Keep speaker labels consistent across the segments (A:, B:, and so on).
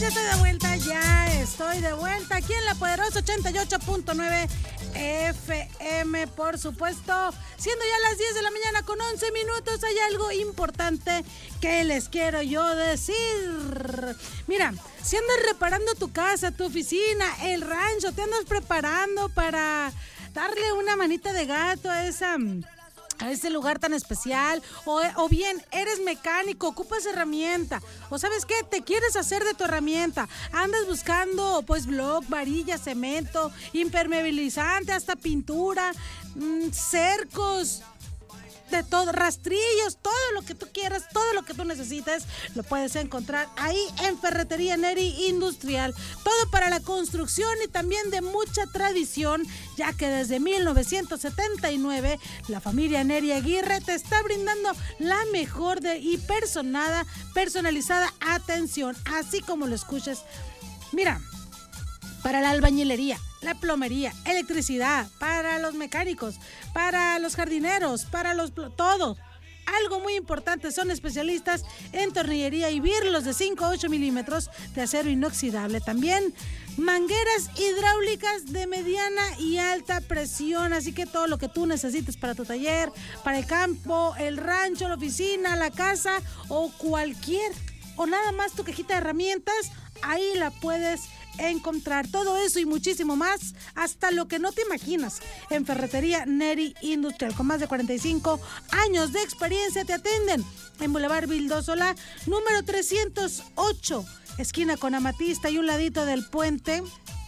A: Ya estoy de vuelta aquí en la poderosa 88.9 FM, por supuesto. Siendo ya las 10 de la mañana con 11 minutos, hay algo importante que les quiero yo decir. Mira, si andas reparando tu casa, tu oficina, el rancho, te andas preparando para darle una manita de gato a ese lugar tan especial, o bien eres mecánico, ocupas herramienta, o ¿sabes qué? Te quieres hacer de tu herramienta, andas buscando pues bloc, varilla, cemento, impermeabilizante, hasta pintura, cercos, de todo, rastrillos, todo lo que tú quieras, todo lo que tú necesites, lo puedes encontrar ahí en Ferretería Neri Industrial. Todo para la construcción y también de mucha tradición, ya que desde 1979 la familia Neri Aguirre te está brindando la mejor y personalizada atención, así como lo escuches. Mira, para la albañilería, la plomería, electricidad, para los mecánicos, para los jardineros, todo. Algo muy importante, son especialistas en tornillería y birlos de 5 a 8 milímetros de acero inoxidable. También mangueras hidráulicas de mediana y alta presión. Así que todo lo que tú necesites para tu taller, para el campo, el rancho, la oficina, la casa o nada más tu cajita de herramientas, ahí la puedes encontrar. Todo eso y muchísimo más, hasta lo que no te imaginas, en Ferretería Neri Industrial. Con más de 45 años de experiencia te atienden en Boulevard Vildósola, número 308, esquina con Amatista, y a un ladito del puente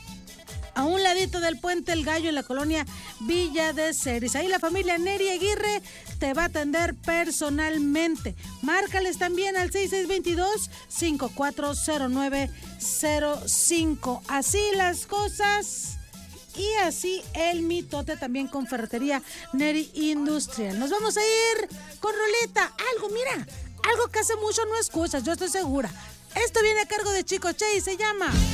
A: El Gallo, en la colonia Villa de Ceres. Ahí la familia Neri Aguirre te va a atender personalmente. Márcales también al 6622-540905. Así las cosas y así el mitote también con Ferretería Neri Industrial. Nos vamos a ir con roleta. Algo que hace mucho no escuchas, yo estoy segura. Esto viene a cargo de Chico Che y se llama